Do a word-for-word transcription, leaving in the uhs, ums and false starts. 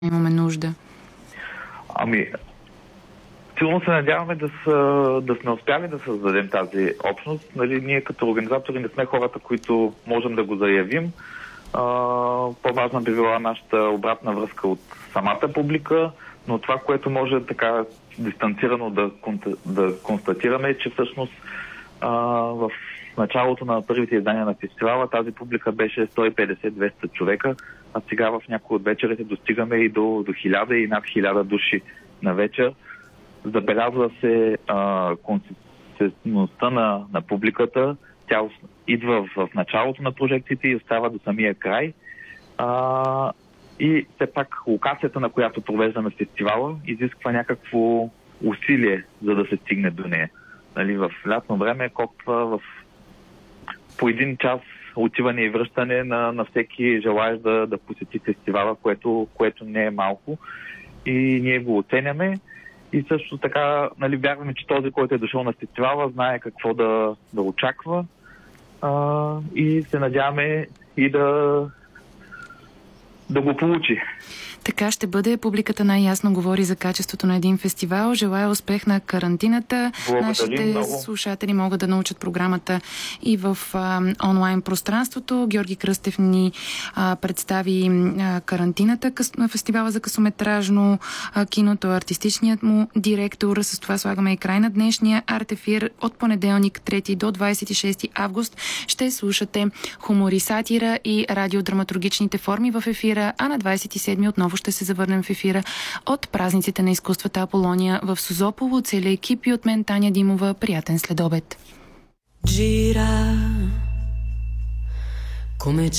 имаме нужда? Ами, силно се надяваме да, са, да сме успяли да създадем тази общност. Нали, ние като организатори не сме хората, които можем да го заявим. А, по-важна би била нашата обратна връзка от самата публика, но това, което може така дистанцирано да, да констатираме, е, че всъщност а, в началото на първите издания на фестивала тази публика беше сто и петдесет до двеста човека, а сега в някои от вечерите достигаме и до, до хиляда и над хиляда души на вечер. Забелязва се а, консистентността на, на публиката. Тя идва в, в началото на прожекциите и остава до самия край. А, и все пак локацията, на която провеждаме фестивала, изисква някакво усилие, за да се стигне до нея. Нали, в лятно време копва в по един час отиване и връщане на, на всеки желаещ да, да посети фестивала, което, което не е малко. И ние го оценяме. И също така, нали, вярваме, че този, който е дошъл на фестивала, знае какво да, да очаква. А, и се надяваме и да, да го получи. Така ще бъде. Публиката най-ясно говори за качеството на един фестивал. Желая успех на карантината. Благодарим Нашите много. слушатели могат да научат програмата и в а, онлайн пространството. Георги Кръстев ни а, представи а, карантината на фестивала за късометражно а, киното, артистичният му директор. С това слагаме и край на днешния арт-ефир. От понеделник трети до двадесет и шести август ще слушате хумор и сатира и радиодраматургичните форми в ефира, а на двадесет и седми отново ще се завърнем в ефира от празниците на изкуствата Аполония в Созопол. Целият екип и от мен, Таня Димова. Приятен следобед. Gira come